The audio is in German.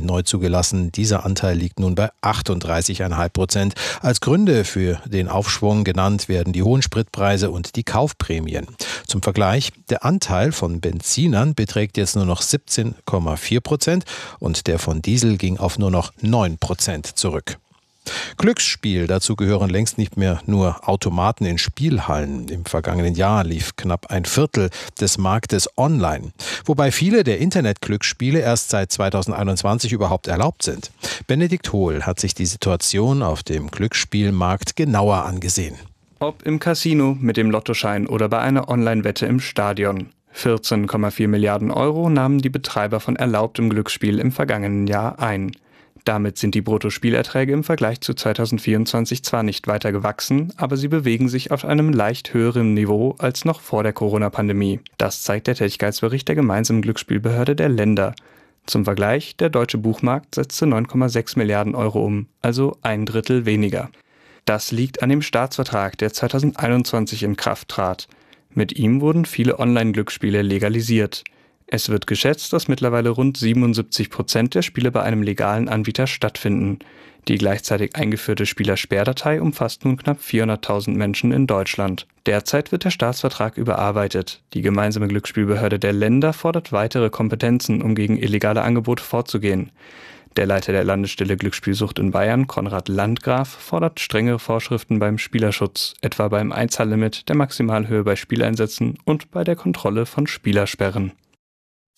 neu zugelassen. Dieser Anteil liegt nun bei 38,5%. Als Gründe für den Aufschwung genannt werden die hohen Spritpreise und die Kaufprämien. Zum Vergleich, der Anteil von Benzinern beträgt jetzt nur noch 17,4% und der von Diesel ging auf nur noch 9% zurück. Glücksspiel, dazu gehören längst nicht mehr nur Automaten in Spielhallen. Im vergangenen Jahr lief knapp ein Viertel des Marktes online, wobei viele der Internet-Glücksspiele erst seit 2021 überhaupt erlaubt sind. Benedikt Hohl hat sich die Situation auf dem Glücksspielmarkt genauer angesehen. Ob im Casino, mit dem Lottoschein oder bei einer Online-Wette im Stadion. 14,4 Milliarden Euro nahmen die Betreiber von erlaubtem Glücksspiel im vergangenen Jahr ein. Damit sind die Bruttospielerträge im Vergleich zu 2024 zwar nicht weiter gewachsen, aber sie bewegen sich auf einem leicht höheren Niveau als noch vor der Corona-Pandemie. Das zeigt der Tätigkeitsbericht der gemeinsamen Glücksspielbehörde der Länder. Zum Vergleich, der deutsche Buchmarkt setzte 9,6 Milliarden Euro um, also ein Drittel weniger. Das liegt an dem Staatsvertrag, der 2021 in Kraft trat. Mit ihm wurden viele Online-Glücksspiele legalisiert. Es wird geschätzt, dass mittlerweile rund 77% der Spiele bei einem legalen Anbieter stattfinden. Die gleichzeitig eingeführte Spielersperrdatei umfasst nun knapp 400.000 Menschen in Deutschland. Derzeit wird der Staatsvertrag überarbeitet. Die gemeinsame Glücksspielbehörde der Länder fordert weitere Kompetenzen, um gegen illegale Angebote vorzugehen. Der Leiter der Landesstelle Glücksspielsucht in Bayern, Konrad Landgraf, fordert strengere Vorschriften beim Spielerschutz, etwa beim Einzahllimit, der Maximalhöhe bei Spieleinsätzen und bei der Kontrolle von Spielersperren.